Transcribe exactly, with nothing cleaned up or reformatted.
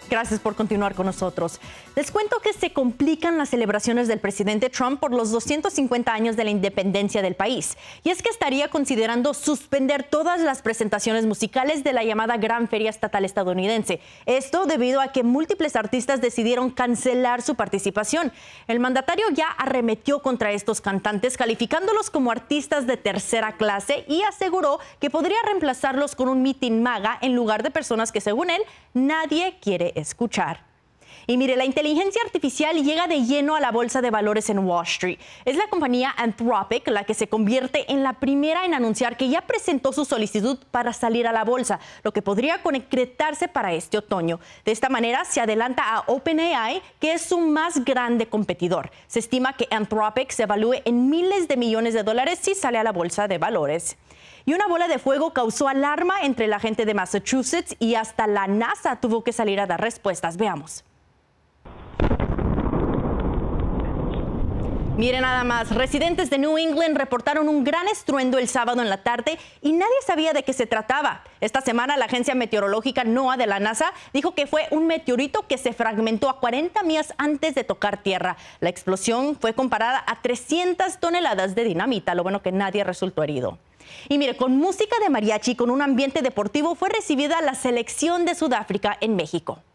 Gracias por continuar con nosotros. Les cuento que se complican las celebraciones del presidente Trump por los doscientos cincuenta años de la independencia del país. Y es que estaría considerando suspender todas las presentaciones musicales de la llamada Gran Feria Estatal estadounidense. Esto debido a que múltiples artistas decidieron cancelar su participación. El mandatario ya arremetió contra estos cantantes, calificándolos como artistas de tercera clase y aseguró que podría reemplazarlos con un mitin MAGA en lugar de personas que, según él, nadie quiere escuchar. Y mire, la inteligencia artificial llega de lleno a la bolsa de valores en Wall Street. Es la compañía Anthropic la que se convierte en la primera en anunciar que ya presentó su solicitud para salir a la bolsa, lo que podría concretarse para este otoño. De esta manera se adelanta a OpenAI, que es su más grande competidor. Se estima que Anthropic se evalúe en miles de millones de dólares si sale a la bolsa de valores. Y una bola de fuego causó alarma entre la gente de Massachusetts y hasta la NASA tuvo que salir a dar respuestas. Veamos. Miren nada más, residentes de New England reportaron un gran estruendo el sábado en la tarde y nadie sabía de qué se trataba. Esta semana la agencia meteorológica NOAA de la NASA dijo que fue un meteorito que se fragmentó a cuarenta millas antes de tocar tierra. La explosión fue comparada a trescientas toneladas de dinamita, lo bueno que nadie resultó herido. Y mire, con música de mariachi y con un ambiente deportivo fue recibida la selección de Sudáfrica en México.